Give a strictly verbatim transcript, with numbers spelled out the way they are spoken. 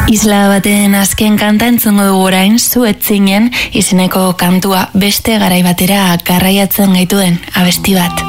Isla baten azken kanta entzungo dugu orain, zu etzinen izeneko kantua beste garai batera garraiatzen gaituen abesti bat.